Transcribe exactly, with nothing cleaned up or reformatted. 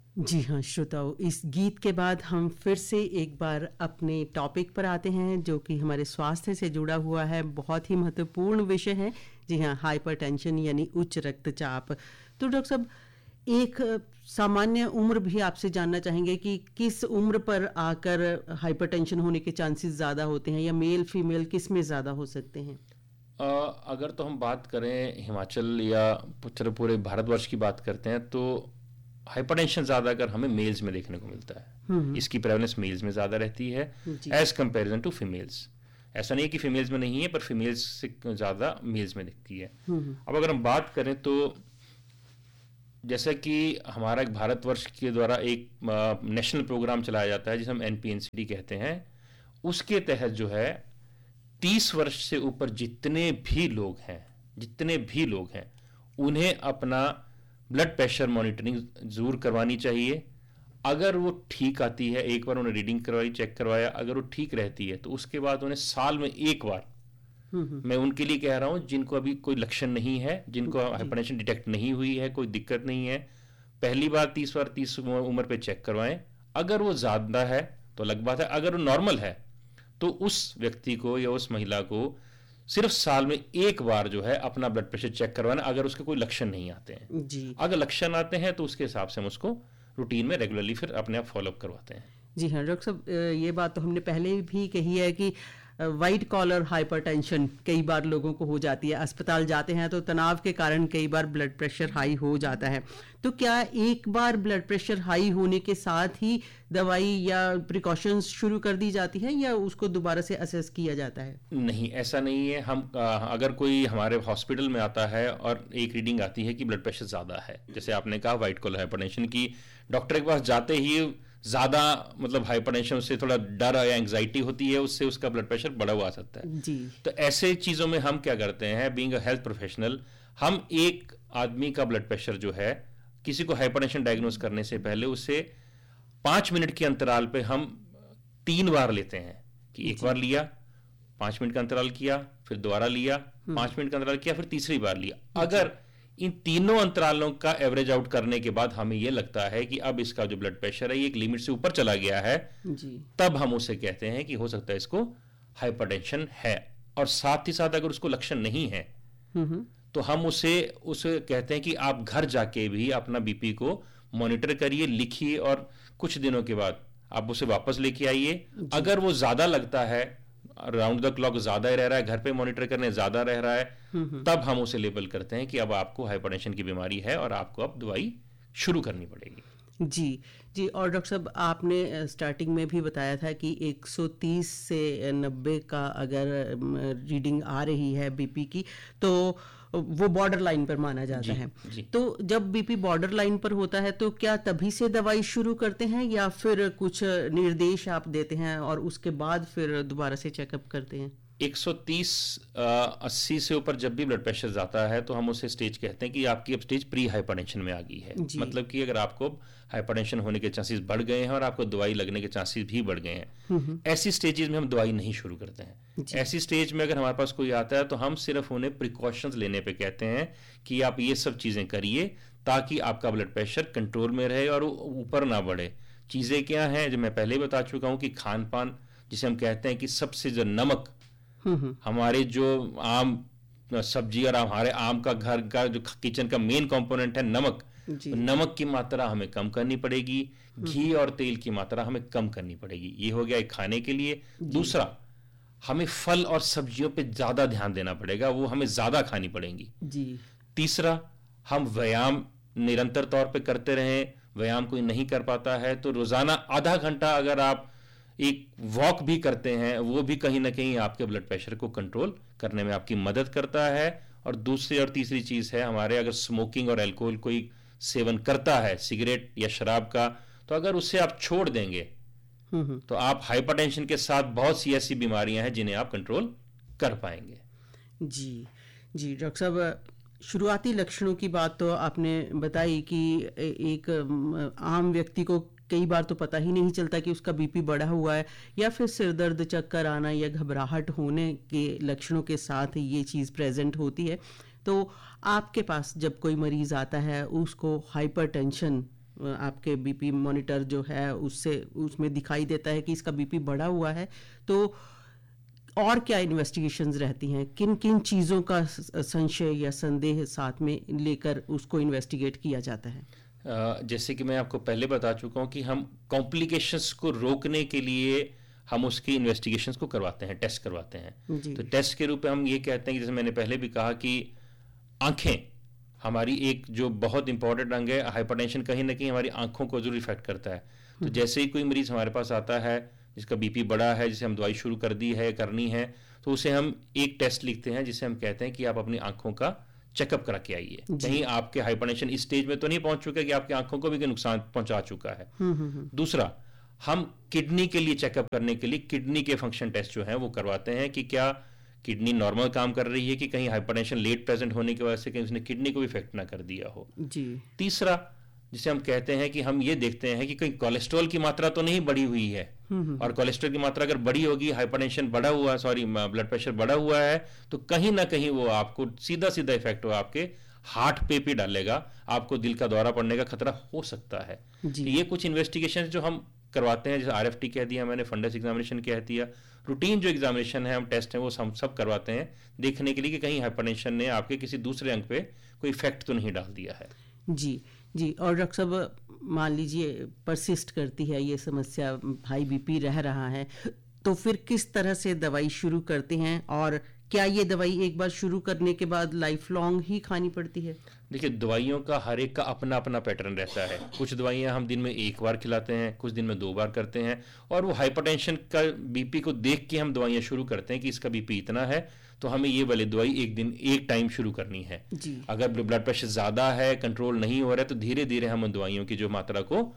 जी हाँ श्रोताओं, इस गीत के बाद हम फिर से एक बार अपने टॉपिक पर आते हैं जो कि हमारे स्वास्थ्य से जुड़ा हुआ है। बहुत ही महत्वपूर्ण विषय है। जी हाँ, हाइपरटेंशन यानी उच्च रक्तचाप। तो डॉक्टर साहब, एक सामान्य उम्र भी आपसे जानना चाहेंगे कि किस उम्र पर आकर हाइपरटेंशन होने के चांसेस ज़्यादा होते हैं, या मेल फीमेल किस में ज़्यादा हो सकते हैं? आ, अगर तो हम बात करें हिमाचल या पूरे भारतवर्ष की बात करते हैं तो हाइपरटेंशन ज़्यादा अगर हमें मेल्स में देखने को मिलता है। इसकी प्रेवलेंस मेल्स में ज़्यादा रहती है एज कंपेरिजन टू फीमेल्स। ऐसा नहीं है कि फीमेल्स में नहीं है, पर फीमेल्स से ज़्यादा मेल्स में दिखती है। अब अगर हम बात करें तो जैसा कि हमारा भारतवर्ष के द्वारा एक नेशनल प्रोग्राम चलाया जाता है जिसे हम N P N C D कहते हैं, उसके तहत जो है तीस वर्ष से ऊपर जितने भी लोग हैं जितने भी लोग हैं उन्हें अपना ब्लड प्रेशर मॉनिटरिंग जरूर करवानी चाहिए। अगर वो ठीक आती है, एक बार उन्हें रीडिंग करवाई, चेक करवाया, अगर वो ठीक रहती है तो उसके बाद उन्हें साल में एक बार, मैं उनके लिए कह रहा हूं जिनको अभी कोई लक्षण नहीं है, जिनको हाइपरटेंशन डिटेक्ट नहीं हुई है, कोई दिक्कत नहीं है, पहली बार तीस बार तीस उम्र पे चेक करवाएं। अगर वो ज्यादा है तो अलग बात है, अगर वो नॉर्मल है तो उस व्यक्ति को या उस महिला को सिर्फ साल में एक बार जो है अपना ब्लड प्रेशर चेक करवाना, अगर उसके कोई लक्षण नहीं आते हैं जी। अगर लक्षण आते हैं तो उसके हिसाब से हम उसको रूटीन में रेगुलरली फिर अपने आप फॉलोअप करवाते हैं। जी हाँ डॉक्टर साहब, ये बात तो हमने पहले भी कही है कि वाइट कॉलर हाइपरटेंशन कई बार लोगों को हो जाती है। अस्पताल जाते हैं तो तनाव के कारण कई बार ब्लड प्रेशर हाई हो जाता है। तो क्या एक बार ब्लड प्रेशर हाई होने के साथ ही दवाई या प्रिकॉशंस शुरू कर दी जाती है, या उसको दोबारा से असेस किया जाता है? नहीं, ऐसा नहीं है। हम अगर कोई हमारे हॉस्पिटल में आता है और एक रीडिंग आती है कि ब्लड प्रेशर ज़्यादा है, जैसे आपने कहा वाइट कॉलर हाइपरटेंशन की, डॉक्टर के पास जाते ही ज़्यादा मतलब हाइपरटेंशन से थोड़ा डर या एंग्जाइटी होती है, उससे उसका ब्लड प्रेशर बढ़ा हुआ आ सकता है जी। तो ऐसे चीज़ों में हम क्या करते हैं, बीइंग अ हेल्थ प्रोफेशनल, हम एक आदमी का ब्लड प्रेशर जो है किसी को हाइपरटेंशन डायग्नोज करने से पहले उसे पाँच मिनट के अंतराल पे हम तीन बार लेते हैं कि एक बार लिया, पाँच मिनट का अंतराल किया, फिर दोबारा लिया, पाँच मिनट का अंतराल किया, फिर तीसरी बार लिया। अगर इन तीनों अंतरालों का एवरेज आउट करने के बाद हमें यह लगता है कि अब इसका जो ब्लड प्रेशर है ये एक लिमिट से ऊपर चला गया है जी। तब हम उसे कहते हैं कि हो सकता है इसको हाइपरटेंशन है। और साथ ही साथ अगर उसको लक्षण नहीं है तो हम उसे उसे कहते हैं कि आप घर जाके भी अपना बीपी को मॉनिटर करिए, लिखिए, और कुछ दिनों के बाद आप उसे वापस लेके आइए। अगर वो ज्यादा लगता है, राउंड द क्लॉक ज्यादा ही रह रहा है, घर पे मॉनिटर करने ज्यादा रह रहा है, तब हम उसे लेबल करते हैं कि अब आपको हाइपरटेंशन की बीमारी है और आपको अब दवाई शुरू करनी पड़ेगी। जी जी। और डॉक्टर साहब, आपने स्टार्टिंग में भी बताया था कि एक सौ तीस से नब्बे का अगर रीडिंग आ रही है बीपी की तो वो बॉर्डर लाइन पर माना जाता जी, है जी। तो जब बीपी बॉर्डर लाइन पर होता है तो क्या तभी से दवाई शुरू करते हैं, या फिर कुछ निर्देश आप देते हैं और उसके बाद फिर दोबारा से चेकअप करते हैं? एक सौ तीस अस्सी से ऊपर जब भी ब्लड प्रेशर जाता है तो हम उसे स्टेज कहते हैं कि आपकी अब स्टेज प्री हाइपरटेंशन में आ गई है। मतलब कि अगर आपको हाइपरटेंशन होने के चांसेस बढ़ गए हैं और आपको दवाई लगने के चांसेस भी बढ़ गए हैं, ऐसी स्टेजेस में हम दवाई नहीं शुरू करते हैं। ऐसी स्टेज में अगर हमारे पास कोई आता है तो हम सिर्फ उन्हें प्रिकॉशंस लेने पे कहते हैं कि आप ये सब चीजें करिए ताकि आपका ब्लड प्रेशर कंट्रोल में रहे और ऊपर ना बढ़े। चीजें क्या हैं जो मैं पहले ही बता चुका हूं कि खान पान, जिसे हम कहते हैं कि सबसे जो नमक, हमारे जो आम सब्जी और हमारे आम का घर का जो किचन का मेन कंपोनेंट है नमक, तो नमक की मात्रा हमें कम करनी पड़ेगी, घी और तेल की मात्रा हमें कम करनी पड़ेगी। ये हो गया एक खाने के लिए। दूसरा, हमें फल और सब्जियों पे ज्यादा ध्यान देना पड़ेगा, वो हमें ज्यादा खानी पड़ेंगी जी। तीसरा, हम व्यायाम निरंतर तौर पे करते रहें। व्यायाम कोई नहीं कर पाता है तो रोजाना आधा घंटा अगर आप एक वॉक भी करते हैं, वो भी कहीं ना कहीं आपके ब्लड प्रेशर को कंट्रोल करने में आपकी मदद करता है। और दूसरी और तीसरी चीज है हमारे, अगर स्मोकिंग और अल्कोहल कोई सेवन करता है, सिगरेट या शराब का, तो अगर उससे आप छोड़ देंगे तो आप हाइपरटेंशन के साथ बहुत सी ऐसी बीमारियां हैं जिन्हें आप कंट्रोल कर पाएंगे। जी जी। डॉक्टर साहब, शुरुआती लक्षणों की बात तो आपने बताई कि एक आम व्यक्ति को कई बार तो पता ही नहीं चलता कि उसका बीपी बढ़ा हुआ है, या फिर सिर दर्द, चक्कर आना या घबराहट होने के लक्षणों के साथ ये चीज़ प्रेजेंट होती है। तो आपके पास जब कोई मरीज आता है उसको हाइपरटेंशन आपके बीपी मॉनिटर जो है उससे उसमें दिखाई देता है कि इसका बीपी बढ़ा हुआ है, तो और क्या इन्वेस्टिगेशंस रहती हैं, किन किन चीज़ों का संशय या संदेह साथ में लेकर उसको इन्वेस्टिगेट किया जाता है? uh, जैसे कि मैं आपको पहले बता चुका हूँ कि हम कॉम्प्लिकेशंस को रोकने के लिए हम उसकी इन्वेस्टिगेशंस को करवाते हैं, टेस्ट करवाते हैं। तो टेस्ट के रूप में हम ये कहते हैं कि जैसे मैंने पहले भी कहा कि आंखें हमारी एक जो बहुत इंपॉर्टेंट अंग है, हाइपरटेंशन कहीं ना कहीं हमारी आंखों को जरूर इफेक्ट करता है। तो जैसे ही कोई मरीज हमारे पास आता है जिसका बीपी बढ़ा है, जिसे हम दवाई शुरू कर दी है, करनी है, तो उसे हम एक टेस्ट लिखते हैं जिसे हम कहते हैं कि आप अपनी आंखों का चेकअप करा के आइए। कहीं आपके हाइपरटेंशन इस स्टेज में तो नहीं पहुंच चुका कि आपकी आंखों को भी नुकसान पहुंचा चुका है। दूसरा, हम किडनी के लिए चेकअप करने के लिए किडनी के फंक्शन टेस्ट जो है वो करवाते हैं कि क्या किडनी नॉर्मल काम कर रही है, कि कहीं हाइपरटेंशन लेट प्रेजेंट होने की वजह से कहीं उसने किडनी को भी इफेक्ट ना कर दिया हो। जी। तीसरा, जिसे हम कहते हैं कि हम ये देखते हैं कि कहीं कोलेस्ट्रॉल की मात्रा तो नहीं बढ़ी हुई है, और कोलेस्ट्रॉल की मात्रा अगर बढ़ी होगी, हाइपरटेंशन बढ़ा हुआ, सॉरी ब्लड प्रेशर बढ़ा हुआ है, तो कहीं ना कहीं वो आपको सीधा सीधा इफेक्ट हो आपके हार्ट पे भी डालेगा, आपको दिल का दौरा पड़ने का खतरा हो सकता है। ये कुछ इन्वेस्टिगेशन जो हम करवाते हैं, जैसे आरएफटी कह दिया मैंने, फंडस एग्जामिनेशन कह दिया, रूटीन जो एग्जामिनेशन है, हम टेस्ट हैं वो हम सब करवाते हैं देखने के लिए कि कहीं हाइपरटेंशन ने आपके किसी दूसरे अंग पे कोई इफेक्ट तो नहीं डाल दिया है। जी जी। और डॉक्टर साहब, मान लीजिए परसिस्ट करती है ये समस्या, हाई बीपी रह रहा है, तो फिर किस तरह से दवाई शुरू करते हैं, और क्या ये दवाई एक बार शुरू करने के बाद लाइफ लॉन्ग ही खानी पड़ती है? देखिए, दवाइयों का हर एक का अपना अपना पैटर्न रहता है। कुछ दवाइयां हम दिन में एक बार खिलाते हैं, कुछ दिन में दो बार करते हैं, और वो हाइपरटेंशन का बीपी को देख के हम दवाइयां शुरू करते हैं कि इसका बीपी इतना है तो हमें ये वाली दवाई एक दिन एक टाइम शुरू करनी है। जी। अगर ब्लड प्रेशर ज़्यादा है, कंट्रोल नहीं हो रहा है, तो धीरे धीरे हम उन दवाइयों की जो मात्रा को